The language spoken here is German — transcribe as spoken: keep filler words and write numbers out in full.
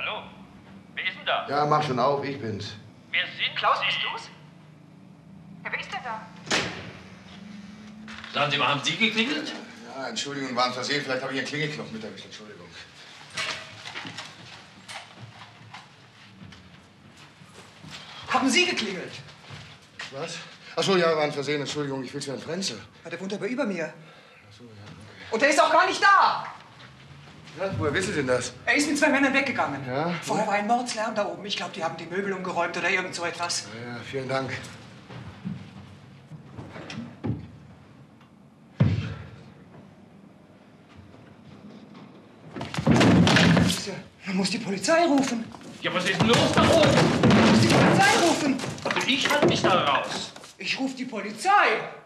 Hallo? Wer ist denn da? Ja, mach schon auf, ich bin's. Wer sind Klaus, Sie? bist du's? Ja, wer ist denn da? Sagen Sie mal, haben Sie geklingelt? Ja, Entschuldigung, war ein Versehen. Vielleicht habe ich Ihren Klingelknopf mit erwischt. Entschuldigung. Haben Sie geklingelt? Was? Ach so, ja, war ein Versehen. Entschuldigung, ich will zu Herrn Frenzel. Ja, der wohnt aber über mir. Ach so, ja, okay. Und der ist auch gar nicht da. Ja, woher wissen Sie denn das? Er ist mit zwei Männern weggegangen. Ja? Vorher war ein Mordslärm da oben. Ich glaube, die haben die Möbel umgeräumt oder irgend so etwas. Ja, ja, vielen Dank. Man muss die Polizei rufen. Ja, was ist denn los da oben? Man muss die Polizei rufen. Also ich halte mich da raus. Ich rufe die Polizei.